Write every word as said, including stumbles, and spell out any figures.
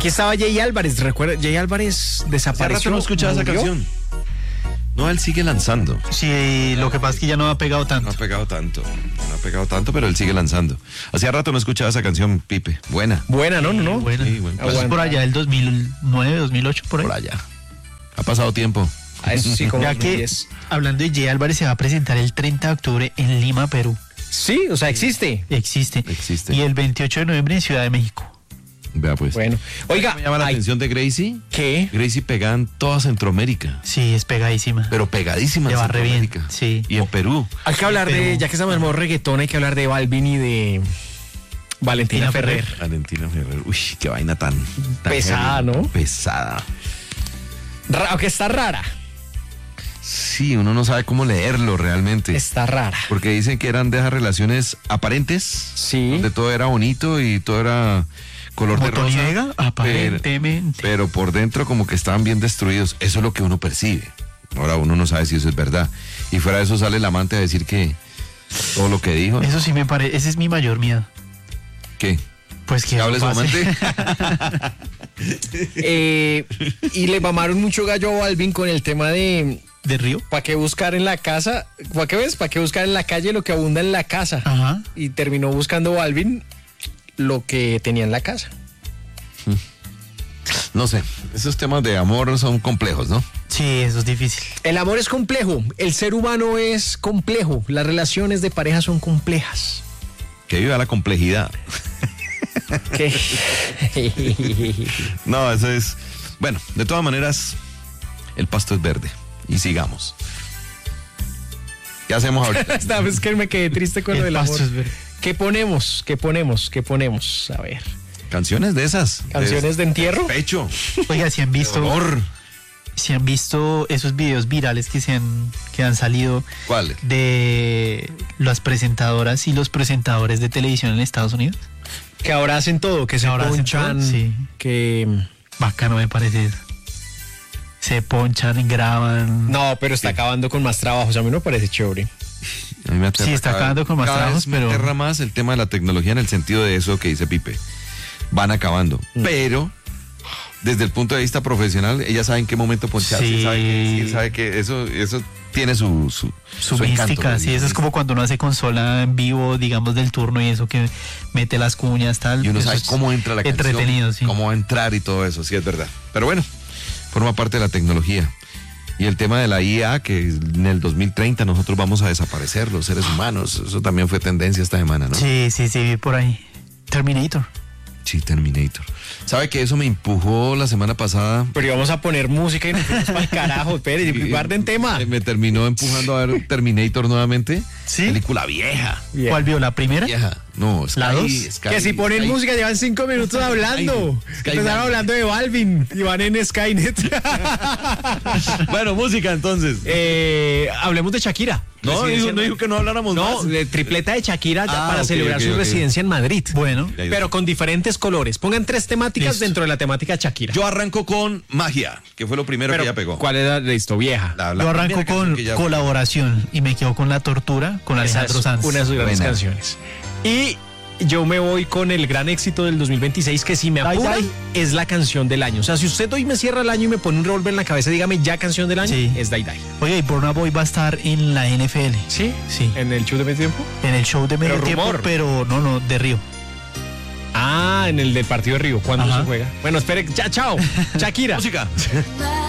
Aquí estaba Jay Álvarez, recuerda, Jay Álvarez Hace desapareció. rato no escuchaba esa murió. canción. No, él sigue lanzando. Sí, lo que pasa es que ya no ha pegado No tanto. ha pegado tanto. No ha pegado tanto, pero él sigue lanzando. Hacía rato no escuchaba esa canción, Pipe. Buena. Buena, ¿no? ¿No? no? Buena. Sí, buen Eso es plan. por allá del dos mil nueve, dos mil ocho, por ahí. Por allá. Ha pasado tiempo. Ah, eso sí, como Ya que, diez. hablando de Jay Álvarez, se va a presentar el treinta de octubre en Lima, Perú. Sí, o sea, existe. Existe. Existe. Y el veintiocho de noviembre en Ciudad de México. Vea pues. Bueno, oiga, Me llama la ay, atención de Gracie. ¿qué? Gracie pega en toda Centroamérica. Sí, es pegadísima. Pero pegadísima Le en va re bien, Centroamérica. sí. Y en Perú. Hay que hablar de, Pero- ya que estamos en modo reggaetón, hay que hablar de Balvin y de Valentina Valentina Ferrer. Ferrer. Valentina Ferrer. Uy, qué vaina tan, tan Pesada, heavy. ¿no? Pesada. Ra- aunque está rara, Sí, uno no sabe cómo leerlo realmente. está rara. Porque dicen que eran de esas relaciones aparentes. Sí. Donde todo era bonito y todo era color de rosa. Motoniega, aparentemente. Pero, pero por dentro como que estaban bien destruidos. Eso es lo que uno percibe. Ahora uno no sabe si eso es verdad. Y fuera de eso sale el amante a decir que todo lo que dijo. Eso sí me parece, ese es mi mayor miedo. ¿Qué? Pues que ¿Que eso hable su pase. amante? Eh, y le mamaron mucho gallo a Balvin con el tema de ¿De Río? ¿para qué buscar en la casa? ¿Para qué ves? ¿Para qué buscar en la calle lo que abunda en la casa? Ajá. Y terminó buscando Balvin lo que tenía en la casa. No sé. Esos temas de amor son complejos, ¿no? Sí, eso es difícil. El amor es complejo, el ser humano es complejo, las relaciones de pareja son complejas. Que viva la complejidad. ¿Qué? No, eso es... Bueno, de todas maneras, el pasto es verde. Y sigamos. ¿Qué hacemos ahorita? Esta vez que me quedé triste con lo El del amor. pasto es verde. ¿Qué ponemos? ¿Qué ponemos? ¿Qué ponemos? A ver. Canciones de esas. ¿Canciones de entierro? Pecho. Oiga, si han visto, Dolor. si han visto esos videos virales que se han, que han salido ¿Cuál? de las presentadoras y los presentadores de televisión en Estados Unidos. Que ahora hacen todo, que se ahora hacen ponchan, todo, sí. que... Bacano me parece. Se ponchan, graban. No, pero está acabando con más trabajos, a mí no me parece chévere. A mí me aterra Sí, está cada- acabando con más cada trabajos, vez me pero- aterra más el tema de la tecnología en el sentido de eso que dice Pipe. Van acabando. Mm. Pero, desde el punto de vista profesional, ella sabe en qué momento poncharse. Sí. Sabe que, sí, sabe que eso, eso tiene su, su, Su, encanto, mística, ¿no? sí, eso es como cuando uno hace consola en vivo, digamos, del turno y eso que mete las cuñas, tal. Y uno eso sabe es cómo entra la canción, entretenido, sí. cómo va a entrar y todo eso, sí es verdad. Pero bueno, forma parte de la tecnología. Y el tema de la I A, que en el dos mil treinta nosotros vamos a desaparecer, los seres humanos. Eso también fue tendencia esta semana, ¿no? Sí, sí, sí, vi por ahí. Terminator. Sí, Terminator. ¿Sabe que eso me empujó la semana pasada? Pero íbamos a poner música y nos fuimos para el carajo, espere, guarden tema. Me, me terminó empujando a ver Terminator nuevamente. ¿Sí? Película vieja. Bien. ¿Cuál vio? ¿La primera? Vieja. No, Sky, ¿La dos? Sky, Que si ponen Sky. música llevan cinco minutos hablando. Sky- Empezaron hablando de Balvin y van en Skynet. Bueno, música entonces. Eh, hablemos de Shakira. No, Residencia dijo, en no Madrid. dijo que no habláramos No, más. de tripleta de Shakira ya Ah, para ok, celebrar ok, su ok. residencia en Madrid. Bueno, Ya, ya. Pero con diferentes colores. Pongan tres temáticas Listo. dentro de la temática Shakira. Yo arranco con Magia, que fue lo primero Pero, que ella pegó. ¿cuál era? Listo, vieja. La- la yo arranco primera canción con que ella- colaboración y me quedo con La Tortura con Esa Alejandro es Sanz. una de sus grandes Buena. canciones. Y yo me voy con el gran éxito del dos mil veintiséis, que si me Dai, apura, Dai. es la canción del año. O sea, si usted hoy me cierra el año y me pone un revólver en la cabeza, dígame ya canción del año, Sí. es Dai Dai. Oye, y Burna Boy va a estar en la N F L. ¿Sí? Sí. ¿En el show de medio tiempo? En el show de medio Pero tiempo, rumor. pero no, no, de Río. Ah, en el del partido de Río. ¿Cuándo Ajá. se juega? Bueno, espere. Ya, chao. Shakira. Música.